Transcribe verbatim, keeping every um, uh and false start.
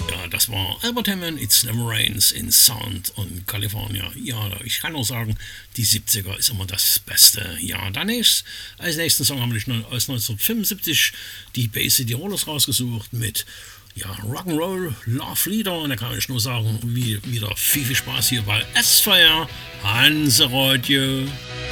Ja, das war Albert Hammond, It's Never Rains in Sound und California. Ja, ich kann auch sagen, die siebziger ist immer das Beste. Ja, dann ist, als nächsten Song habe ich aus neunzehnhundertfünfundsiebzig die Bay City Rollers rausgesucht mit ja, Rock'n'Roll Love Leader. Und da kann ich nur sagen, wie, wieder viel, viel Spaß hier bei S V R Hanse Radio.